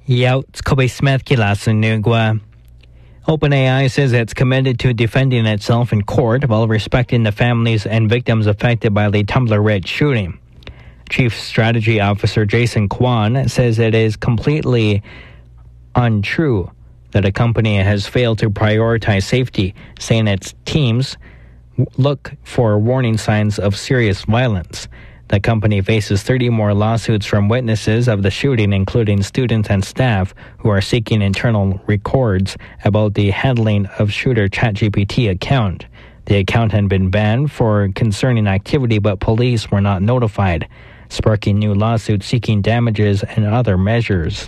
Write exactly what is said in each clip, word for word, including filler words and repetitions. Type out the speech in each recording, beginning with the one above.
Yaut Kobe Smith Kilasan Nugwa. OpenAI says it's committed to defending itself in court while respecting the families and victims affected by the Tumblr Red shooting. Chief Strategy Officer Jason Kwan says it is completely untrue that a company has failed to prioritize safety, saying its teams look for warning signs of serious violence. The company faces thirty more lawsuits from witnesses of the shooting, including students and staff who are seeking internal records about the handling of shooter ChatGPT account. The account had been banned for concerning activity, but police were not notified, sparking new lawsuits seeking damages and other measures.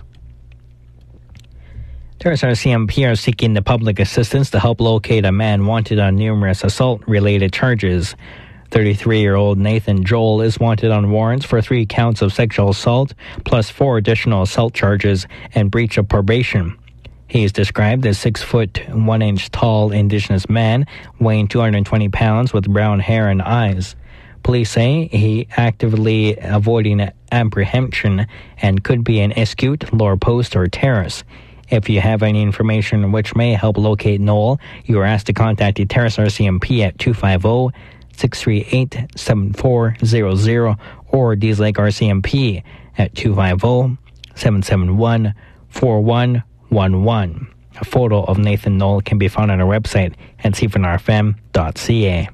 Terrace R C M P are seeking the public assistance to help locate a man wanted on numerous assault-related charges. thirty-three-year-old Nathan Joel is wanted on warrants for three counts of sexual assault, plus four additional assault charges and breach of probation. He is described as six foot one inch tall Indigenous man, weighing two hundred twenty pounds with brown hair and eyes. Police say he actively avoiding apprehension and could be in Escute, Lower Post, or Terrace. If you have any information which may help locate Noel, you are asked to contact the Terrace R C M P at two five zero, six three eight, seven four zero zero or Dees Lake R C M P at two five zero, seven seven one, four one one one. A photo of Nathan Noel can be found on our website at c f n r f m dot c a.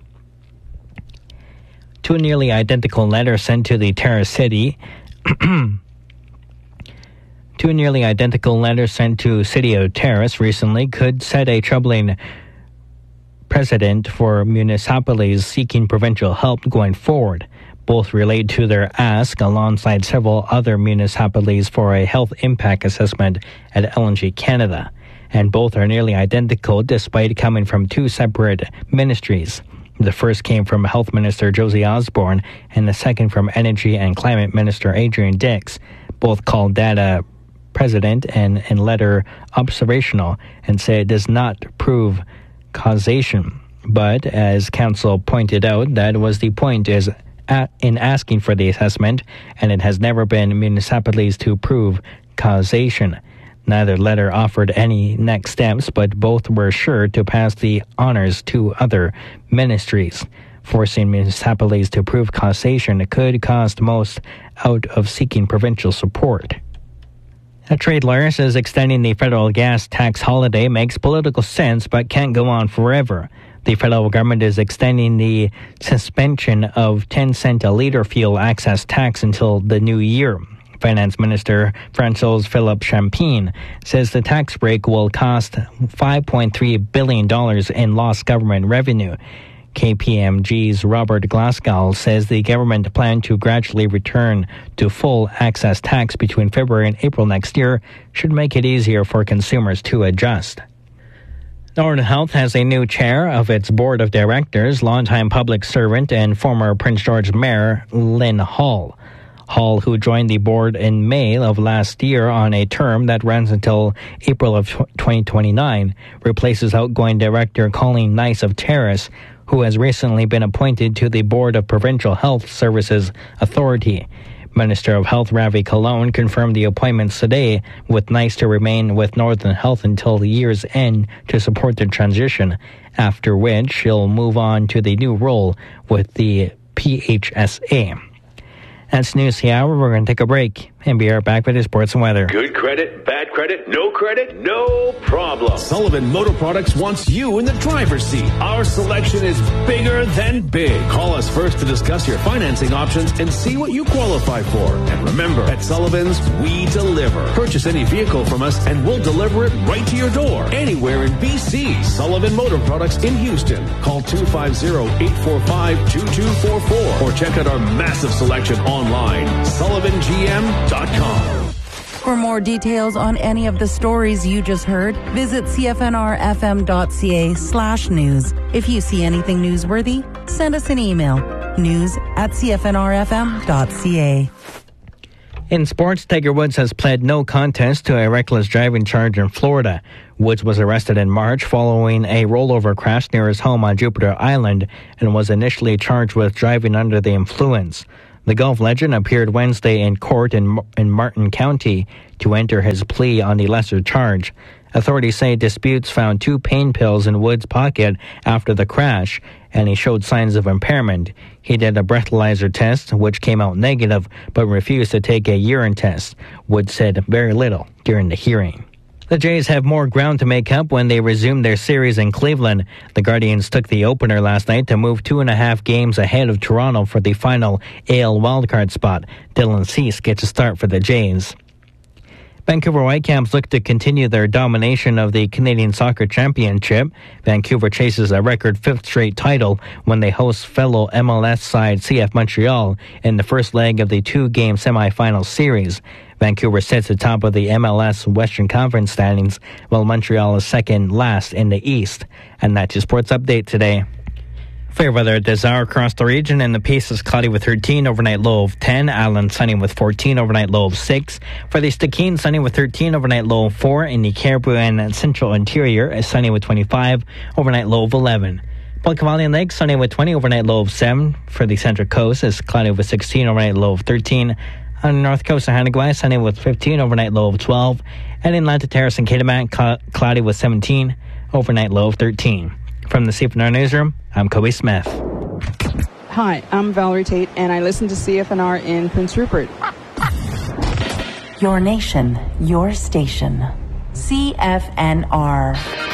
Two nearly identical letters sent to the Terrace City Two nearly identical letters sent to City of Terrace recently could set a troubling precedent for municipalities seeking provincial help going forward. Both relate to their ask alongside several other municipalities for a health impact assessment at L N G Canada. And both are nearly identical despite coming from two separate ministries. The first came from Health Minister Josie Osborne and the second from Energy and Climate Minister Adrian Dix. Both called data president and, and letter observational and say it does not prove causation. But as council pointed out, that was the point is at, in asking for the assessment, and it has never been municipalities to prove causation. Neither letter offered any next steps, but both were sure to pass the honors to other ministries. Forcing municipalities to prove causation could cost most out of seeking provincial support. A trade lawyer says extending the federal gas tax holiday makes political sense but can't go on forever. The federal government is extending the suspension of ten cent a litre fuel access tax until the new year. Finance Minister Francois Philippe Champagne says the tax break will cost five point three billion dollars in lost government revenue. K P M G's Robert Glasgow says the government planned to gradually return to full access tax between February and April next year should make it easier for consumers to adjust. Northern Health has a new chair of its board of directors, longtime public servant and former Prince George Mayor Lynn Hall. Hall, who joined the board in May of last year on a term that runs until April of twenty twenty-nine, replaces outgoing director Colleen Nice of Terrace, who has recently been appointed to the Board of Provincial Health Services Authority. Minister of Health Ravi Kahlon confirmed the appointments today, with Nice to remain with Northern Health until the year's end to support the transition, after which she'll move on to the new role with the P H S A. That's News the Hour. We're going to take a break and be right back with the sports and weather. Good credit, bad credit, no credit, no problem. Sullivan Motor Products wants you in the driver's seat. Our selection is bigger than big. Call us first to discuss your financing options and see what you qualify for. And remember, at Sullivan's, we deliver. Purchase any vehicle from us and we'll deliver it right to your door. Anywhere in B C. Sullivan Motor Products in Houston. Call two five zero, eight four five, two two four four or check out our massive selection online, sullivan g m dot com. For more details on any of the stories you just heard, visit c f n r f m dot c a slash news. If you see anything newsworthy, send us an email, news at c f n r f m dot c a. In sports, Tiger Woods has pled no contest to a reckless driving charge in Florida. Woods was arrested in March following a rollover crash near his home on Jupiter Island and was initially charged with driving under the influence. The golf legend appeared Wednesday in court in, in Martin County to enter his plea on the lesser charge. Authorities say disputes found two pain pills in Wood's pocket after the crash, and he showed signs of impairment. He did a breathalyzer test, which came out negative, but refused to take a urine test. Wood said very little during the hearing. The Jays have more ground to make up when they resume their series in Cleveland. The Guardians took the opener last night to move two and a half games ahead of Toronto for the final A L wildcard spot. Dylan Cease gets a start for the Jays. Vancouver Whitecaps look to continue their domination of the Canadian Soccer Championship. Vancouver chases a record fifth straight title when they host fellow M L S side C F Montreal in the first leg of the two-game semifinal series. Vancouver sits atop of the M L S Western Conference standings, while Montreal is second last in the East. And that's your sports update today. Fair weather at this hour across the region. In the Peace is cloudy with thirteen, overnight low of ten. Allen sunny with fourteen, overnight low of six. For the Stikine, sunny with thirteen, overnight low of four. In the Caribou and Central Interior, is sunny with twenty-five, overnight low of eleven. Pelican Lake, sunny with twenty, overnight low of seven. For the Central Coast, is cloudy with sixteen, overnight low of thirteen. On the North Coast of Haneguai, sunny with fifteen, overnight low of twelve. And in Atlanta Terrace and Kitimat, cl- cloudy with seventeen, overnight low of thirteen. From the C F N R Newsroom, I'm Kobe Smith. Hi, I'm Valerie Tate, and I listen to C F N R in Prince Rupert. Your nation, your station. C F N R.